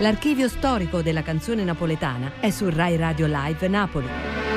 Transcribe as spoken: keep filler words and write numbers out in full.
L'archivio storico della canzone napoletana è su Rai Radio Live Napoli.